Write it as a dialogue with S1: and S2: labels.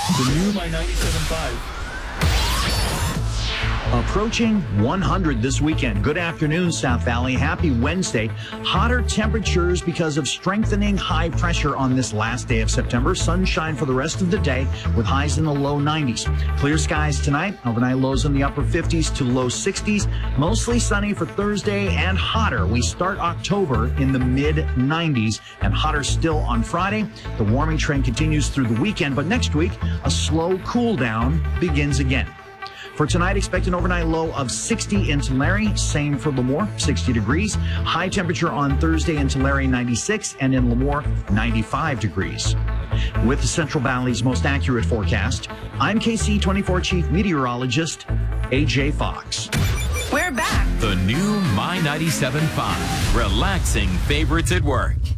S1: The new My 97.5.
S2: Approaching 100 this weekend. Good afternoon, South Valley. Happy Wednesday. Hotter temperatures because of strengthening high pressure on this last day of September. Sunshine for the rest of the day with highs in the low 90s. Clear skies tonight. Overnight lows in the upper 50s to low 60s. Mostly sunny for Thursday and hotter. We start October in the mid 90s and hotter still on Friday. The warming trend continues through the weekend, but next week a slow cool down begins again. For tonight, expect an overnight low of 60 in Tulare. Same for Lemoore, 60 degrees. High temperature on Thursday in Tulare, 96, and in Lemoore, 95 degrees. With the Central Valley's most accurate forecast, I'm KC24 Chief Meteorologist AJ Fox.
S3: We're back.
S4: The new My 97.5. Relaxing favorites at work.